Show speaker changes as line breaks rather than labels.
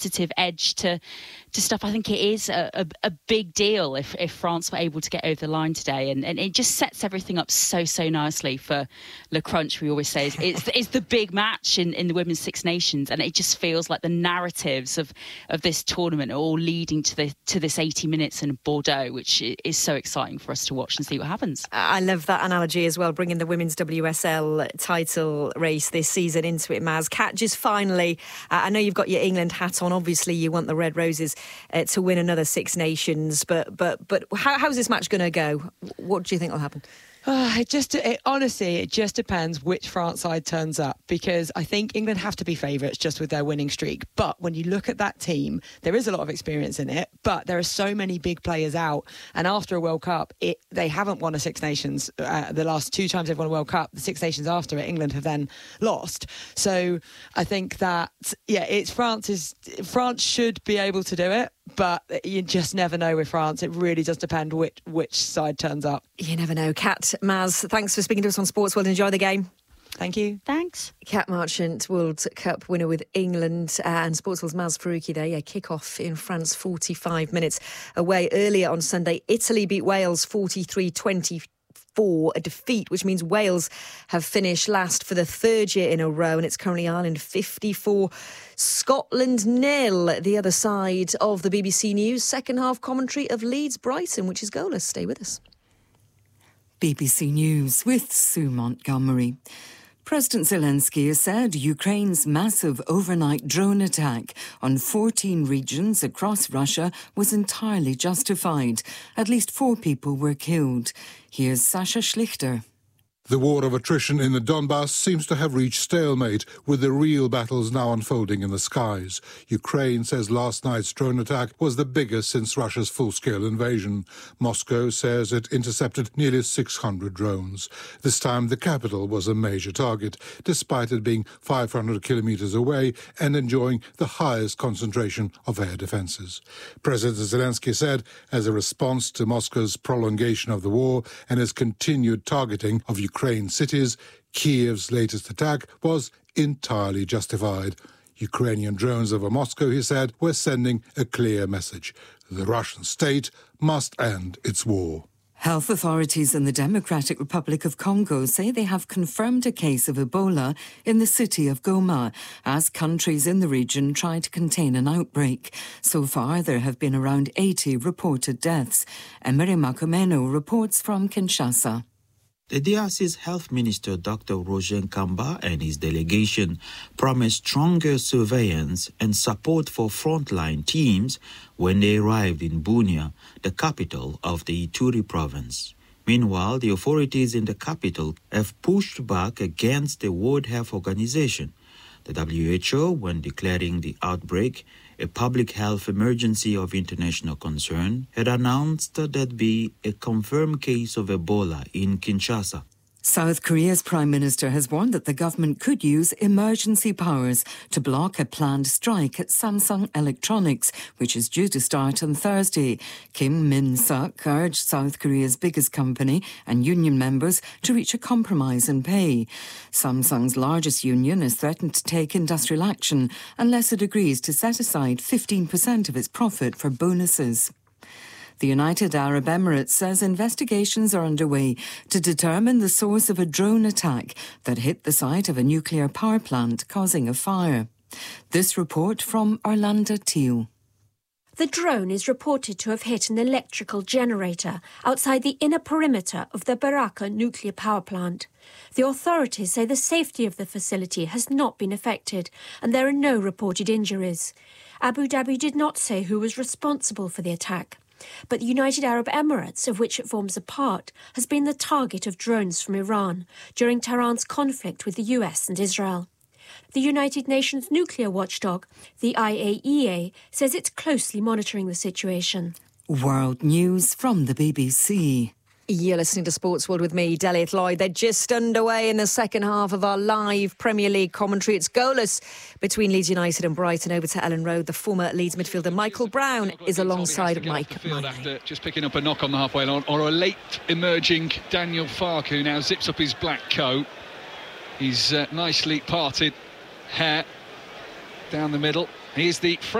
competitive edge to stuff. I think it is a big deal if France were able to get over the line today, and it just sets everything up so nicely for Le Crunch. We always say it's the big match in the Women's Six Nations, and it just feels like the narratives of this tournament are all leading to this 80 minutes in Bordeaux, which is so exciting for us to watch and see what happens.
I love that analogy as well, bringing the women's WSL title race this season into it, Maz. Kat, just finally, I know you've got your England hat on. Obviously, you want the Red Roses to win another Six Nations, but how's this match going to go? What do you think will happen?
Honestly, it just depends which France side turns up, because I think England have to be favourites just with their winning streak. But when you look at that team, there is a lot of experience in it, but there are so many big players out. And after a World Cup, they haven't won a Six Nations. The last two times they've won a World Cup, the Six Nations after it, England have then lost. So I think that, it's France should be able to do it, but you just never know with France. It really does depend which side turns up.
You never know. Kat, Maz, thanks for speaking to us on Sports World. Enjoy the game.
Thank you.
Thanks.
Kat Marchant, World Cup winner with England, and Sportsworld's Maz Faruqi there. Kick-off in France, 45 minutes away. Earlier on Sunday, Italy beat Wales 43-24. A defeat, which means Wales have finished last for the third year in a row, and it's currently Ireland 54, Scotland 0. The other side of the BBC News second half commentary of Leeds Brighton, which is goalless. Stay with us.
BBC News with Sue Montgomery. President Zelensky has said Ukraine's massive overnight drone attack on 14 regions across Russia was entirely justified. At least 4 people were killed. Here's Sasha Schlichter.
The war of attrition in the Donbass seems to have reached stalemate, with the real battles now unfolding in the skies. Ukraine says last night's drone attack was the biggest since Russia's full-scale invasion. Moscow says it intercepted nearly 600 drones. This time the capital was a major target, despite it being 500 kilometers away and enjoying the highest concentration of air defenses. President Zelensky said, as a response to Moscow's prolongation of the war and its continued targeting of Ukraine cities, Kiev's latest attack was entirely justified. Ukrainian drones over Moscow, he said, were sending a clear message. The Russian state must end its war.
Health authorities in the Democratic Republic of Congo say they have confirmed a case of Ebola in the city of Goma as countries in the region try to contain an outbreak. So far, there have been around 80 reported deaths. Emery Makomeno reports from Kinshasa.
The DRC's Health Minister, Dr. Roger Kamba, and his delegation promised stronger surveillance and support for frontline teams when they arrived in Bunia, the capital of the Ituri province. Meanwhile, the authorities in the capital have pushed back against the World Health Organization. The WHO, when declaring the outbreak a public health emergency of international concern, had announced that there'd be a confirmed case of Ebola in Kinshasa.
South Korea's Prime Minister has warned that the government could use emergency powers to block a planned strike at Samsung Electronics, which is due to start on Thursday. Kim Min-suk urged South Korea's biggest company and union members to reach a compromise in pay. Samsung's largest union has threatened to take industrial action unless it agrees to set aside 15% of its profit for bonuses. The United Arab Emirates says investigations are underway to determine the source of a drone attack that hit the site of a nuclear power plant, causing a fire. This report from Orlando Teal.
The drone is reported to have hit an electrical generator outside the inner perimeter of the Baraka nuclear power plant. The authorities say the safety of the facility has not been affected and there are no reported injuries. Abu Dhabi did not say who was responsible for the attack. But the United Arab Emirates, of which it forms a part, has been the target of drones from Iran during Tehran's conflict with the US and Israel. The United Nations nuclear watchdog, the IAEA, says it's closely monitoring the situation.
World News from the BBC.
You're listening to Sports World with me, Deliath Lloyd. They're just underway in the second half of our live Premier League commentary. It's goalless between Leeds United and Brighton. Over to Ellen Road. The former Leeds midfielder Michael Brown is alongside Mike.
After just picking up a knock on the halfway line, or a late emerging Daniel Farke, who now zips up his black coat. His nicely parted hair down the middle. Here's the